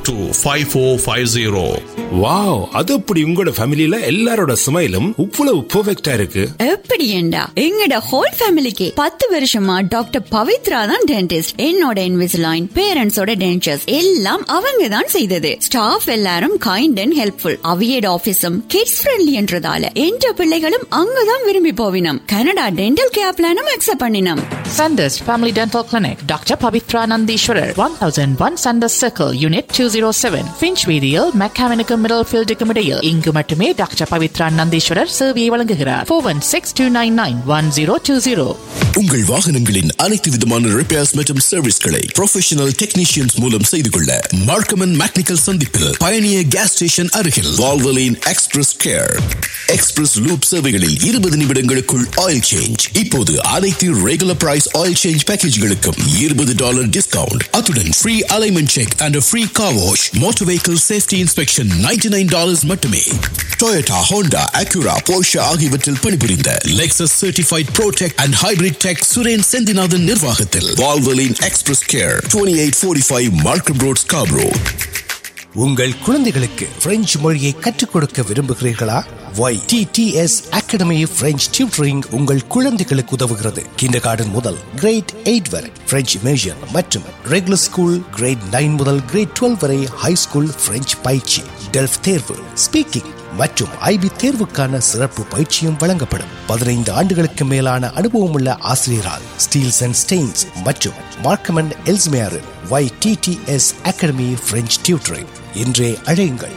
647-522-5450. Wow, அது அப்படி உங்களோட ஃபேமிலில எல்லாரோட ஸ்மைலும் இவ்வளவு பெர்ஃபெக்ட்டா இருக்கு. எப்படி ஏண்டா எங்கட ஹோல் ஃபேமிலிக்கு 10 வருஷமா டாக்டர் பவித்ரா தான் டென்டிஸ்ட். என்னோட இன்விசிலைன், பேரண்ட்ஸோட டென்டர்ஸ் எல்லாம் அவங்க தான் செய்தது. ஸ்டாஃப் எல்லாரும் kind and helpful. அவியட் ஆபீஸும் kids friendly என்றதால என்ற பிள்ளைகளும் அங்கதான் விரும்பி போவினம். கனடா டென்டல் கேர் பிளானும் அக்செப்ட் பண்ணினோம். Sanders Family Dental Clinic, Dr. Pavitra Nandishwarar, 1001 Sanders Circle, Unit 207, Finchweedial, Mechanical Middlefield Decomedial. இங்கு மட்டுமே டாக்டர் பவித்ரா நந்தீஸ்வரர் சேவையை வழங்குகிறார். 416-299-1020. உங்கள் வாகனங்களின் அனைத்து விதமான ரிப்பேர்ஸ் மற்றும் சர்வீஸ்களை ப்ரொஃபஷனல் டெக்னீஷியன்ஸ் மூலம் செய்து கொள்ள மார்க்கம் அண்ட் மெக்கானிக்கல் சந்திப்பில் பயணியர் கேஸ் ஸ்டேஷன் அருகில் Valvoline express care. Express loop சேவைகளில் 20 நிமிடங்களுக்குள் ஆயில் சேஞ்ச். இப்போது அனைத்து regular price oil change பேக்கேஜ்களுக்கும் $20 discount. அத்துடன் free alignment check and free car wash. Motor vehicle safety inspection $99 மட்டுமே. டொயோட்டா, ஹோண்டா, அக்யூரா, போர்ஷே ஆகியவற்றில் பணிபுரிந்த Lexus certified pro tech and hybrid tech Suren Senthinathan நிர்வாகத்தில் Valvoline express care, 2845 மார்க்கம் road, Scarborough. உங்கள் குழந்தைகளுக்கு French மொழியை கற்றுக் கொடுக்க விரும்புகிறீர்களா? YTTS Academy French Tutoring உங்கள் குழந்தைகளுக்கு உதவுகிறது. கிண்டர்கார்டன் முதல் கிரேட் 8 வரை பிரெஞ்சு மேஜர் மற்றும் ரெகுலர் ஸ்கூல் கிரேட் 9 முதல் கிரேட் 12 வரை ஹை ஸ்கூல் பிரெஞ்சு பயிற்சி, டெல்ஃப் தேர்வு, ஸ்பீக்கிங் மற்றும் IB தேர்வுக்கான சிறப்பு பயிற்சியும் வழங்கப்படும். 15 ஆண்டுகளுக்கு மேலான அனுபவமுள்ள ஆசிரியரால் ஸ்டீல்ஸ் அண்ட் ஸ்டெயின்ஸ் மற்றும் Markham and Ellesmere YTTS Academy French Tutoring. இன்றே அழையுங்கள்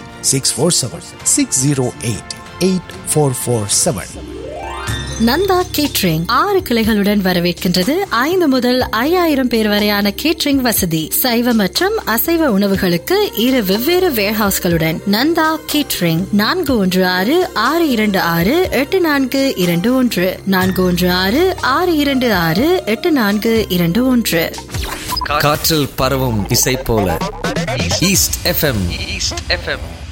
647-608-8447. நந்தா கேட்ரிங் 6 கிளைகளுடன் வரவேற்கின்றது. 5 முதல் 5000 பேர் வரையான கேட்ரிங் வசதி. சைவ மற்றும் அசைவ உணவுகளுக்கு 2 வெவ்வேறு வேர்ஹவுஸ்களுடன் நந்தா கேட்ரிங் 416-626-8421 416-626-8421. காற்றில் பரவும் இசை போல ஈஸ்ட் FM.